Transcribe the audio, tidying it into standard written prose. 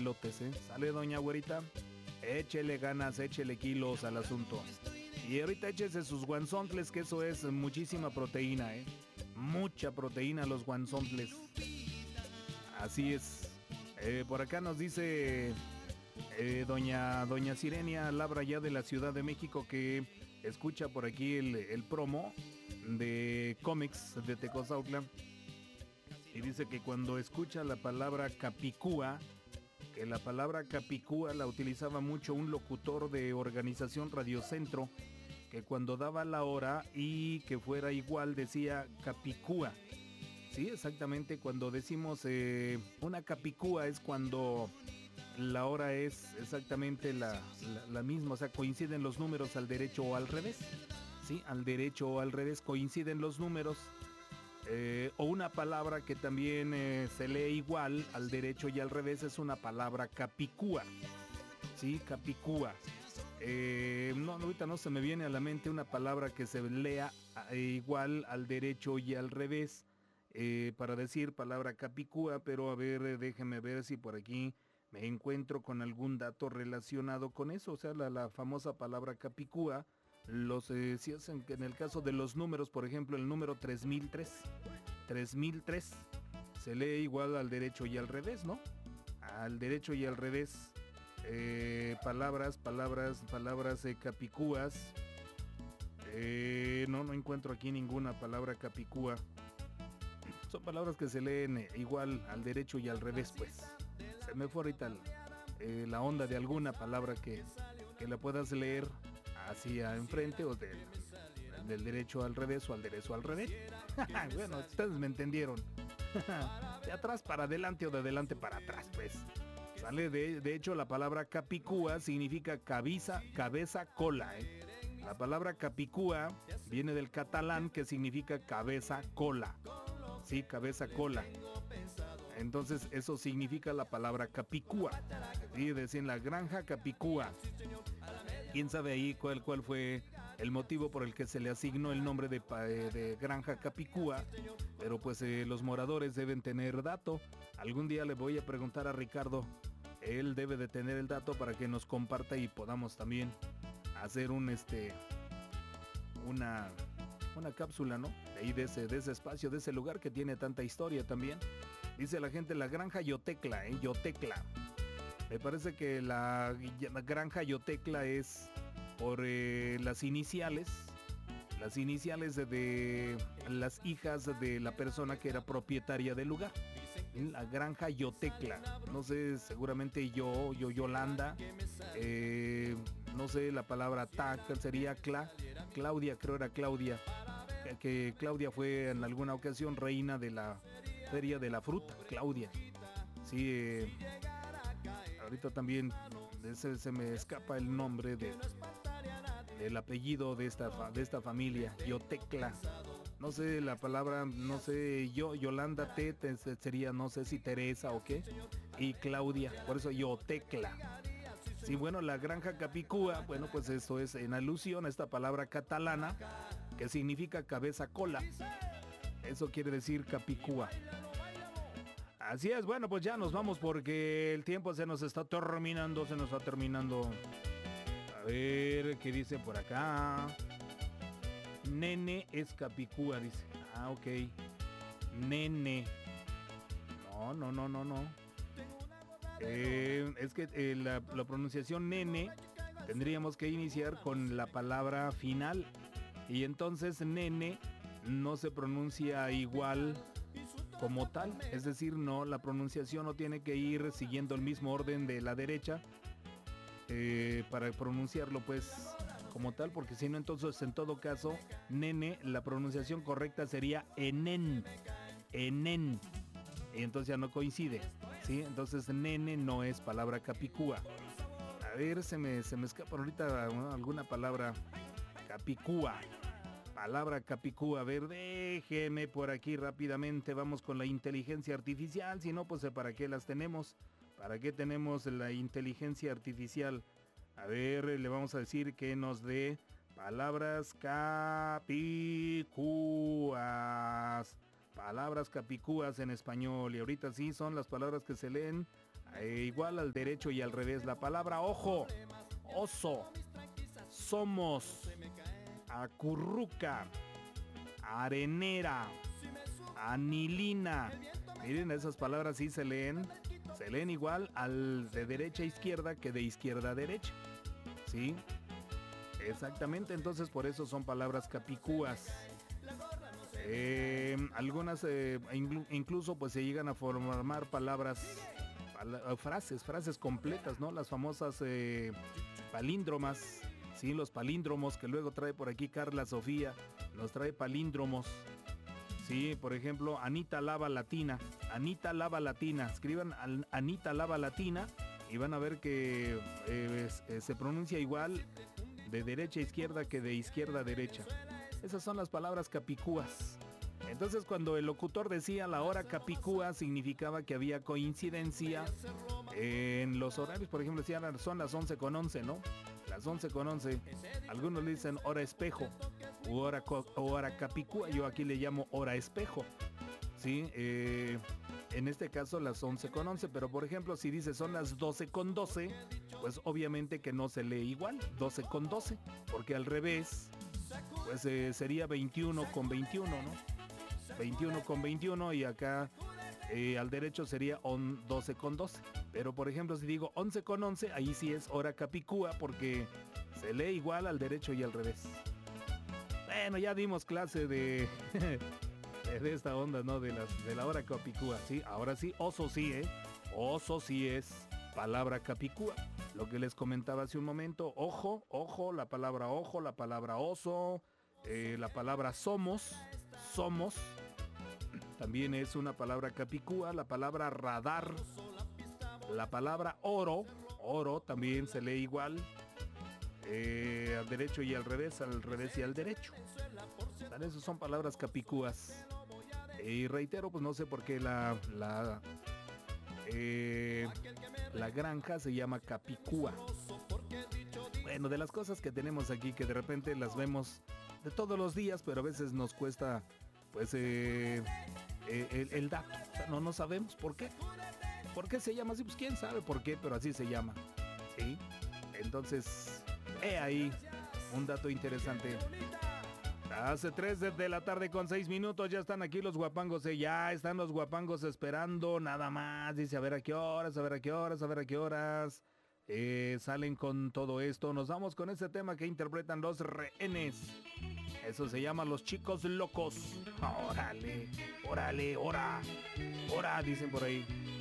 elotes, ¿eh? ¿Sale, doña güerita? Échele ganas, échele kilos al asunto. Y ahorita échese sus guanzontles, que eso es muchísima proteína, ¿eh? Mucha proteína los guanzontles. Así es. Por acá nos dice doña Sirenia Labra, ya de la Ciudad de México, que escucha por aquí el promo de cómics de Tecozautla. Y dice que cuando escucha la palabra capicúa, que la palabra capicúa la utilizaba mucho un locutor de Organización Radio Centro, que cuando daba la hora y que fuera igual decía capicúa. Sí, exactamente, cuando decimos una capicúa es cuando la hora es exactamente la misma, o sea, coinciden los números al derecho o al revés. Sí, al derecho o al revés coinciden los números. O una palabra que también se lee igual al derecho y al revés es una palabra capicúa. Sí, capicúa. No, ahorita no se me viene a la mente una palabra que se lea igual al derecho y al revés para decir palabra capicúa, pero a ver, déjeme ver si por aquí me encuentro con algún dato relacionado con eso, o sea, la famosa palabra capicúa. Si hacen en el caso de los números, por ejemplo, el número 3003 se lee igual al derecho y al revés, ¿no? Al derecho y al revés. Palabras capicúas. No encuentro aquí ninguna palabra capicúa. Son palabras que se leen igual al derecho y al revés, pues. Se me fue ahorita la onda de alguna palabra que la puedas leer hacia enfrente o del derecho al revés o al derecho al revés. Bueno, ustedes me entendieron. De atrás para adelante o de adelante para atrás, pues. Sale de hecho la palabra capicúa significa cabeza, cola, ¿eh? La palabra capicúa viene del catalán, que significa cabeza, cola. Sí, cabeza, cola. Entonces eso significa la palabra capicúa. Sí, decían la granja capicúa. ¿Quién sabe ahí cuál fue el motivo por el que se le asignó el nombre de granja capicúa? Pero pues los moradores deben tener dato. Algún día le voy a preguntar a Ricardo. Él debe de tener el dato para que nos comparta y podamos también hacer una cápsula, ¿no? De ahí de ese espacio, de ese lugar que tiene tanta historia también. Dice la gente, la granja Yotecla, Yotecla. Me parece que la granja Yotecla es por las iniciales de las hijas de la persona que era propietaria del lugar. La granja Yotecla. No sé, seguramente Yolanda. No sé, la palabra sería Claudia, creo era Claudia. Que Claudia fue en alguna ocasión reina de la Feria de la Fruta, Claudia. Sí, ahorita también se me escapa el nombre del apellido de esta familia, Yotecla. No sé la palabra, no sé, Yolanda sería, no sé si Teresa o qué, y Claudia, por eso Yotecla. Sí, bueno, la granja capicúa, bueno, pues esto es en alusión a esta palabra catalana que significa cabeza cola. Eso quiere decir capicúa. Así es, bueno, pues ya nos vamos porque el tiempo se nos está terminando. A ver, ¿qué dice por acá? Nene es capicúa, dice. Ah, ok. Nene. No. Es que la pronunciación nene tendríamos que iniciar con la palabra final. Y entonces nene no se pronuncia igual como tal, es decir, no, la pronunciación no tiene que ir siguiendo el mismo orden de la derecha para pronunciarlo pues como tal, porque si no, entonces en todo caso nene, la pronunciación correcta sería enen, y entonces ya no coincide, ¿sí? Entonces nene no es palabra capicúa. A ver, se me escapa ahorita alguna palabra capicúa. Palabra capicúa, a ver, déjeme por aquí rápidamente, vamos con la inteligencia artificial, si no, pues ¿para qué las tenemos? ¿Para qué tenemos la inteligencia artificial? A ver, le vamos a decir que nos dé palabras capicúas en español, y ahorita sí son las palabras que se leen igual al derecho y al revés. La palabra ojo, oso, somos, acurruca, arenera, anilina. Miren, esas palabras sí se leen igual al de derecha a izquierda que de izquierda a derecha. ¿Sí? Exactamente, entonces por eso son palabras capicúas. Algunas incluso pues se llegan a formar palabras, frases completas, ¿no? Las famosas palíndromas, ¿sí? Los palíndromos que luego trae por aquí Carla Sofía, nos trae palíndromos. Sí, por ejemplo, Anita Lava Latina. Anita Lava Latina. Escriban Anita Lava Latina y van a ver que se pronuncia igual de derecha a izquierda que de izquierda a derecha. Esas son las palabras capicúas. Entonces, cuando el locutor decía la hora capicúa, significaba que había coincidencia en los horarios. Por ejemplo, decían son las 11:11, ¿no? Las 11:11. Algunos le dicen hora espejo o hora capicúa. Yo aquí le llamo hora espejo. ¿Sí? En este caso las 11:11. Pero por ejemplo, si dice son las 12:12, pues obviamente que no se lee igual. 12:12. Porque al revés, pues sería 21:21, ¿no? 21:21 y acá al derecho sería 12:12. Pero por ejemplo, si digo 11:11, ahí sí es hora capicúa porque se lee igual al derecho y al revés. Bueno, ya dimos clase de esta onda, ¿no? De la hora capicúa, ¿sí? Ahora sí, oso sí, ¿eh? Oso sí es palabra capicúa. Lo que les comentaba hace un momento, ojo, la palabra ojo, la palabra oso, la palabra somos, también es una palabra capicúa. La palabra radar, la palabra oro también se lee igual, al derecho y al revés y al derecho. Esas son palabras capicúas. Y reitero, pues no sé por qué la granja se llama Capicúa. Bueno, de las cosas que tenemos aquí que de repente las vemos de todos los días, pero a veces nos cuesta pues el dato. O sea, no sabemos por qué. ¿Por qué se llama así? Pues quién sabe por qué, pero así se llama. ¿Sí? Entonces, ahí un dato interesante. Hace 3 de la tarde con 6 minutos, ya están aquí los guapangos, ya están los guapangos esperando, nada más, dice a ver a qué horas, salen con todo esto. Nos vamos con ese tema que interpretan los rehenes, eso se llama Los Chicos Locos. Órale, ora, dicen por ahí.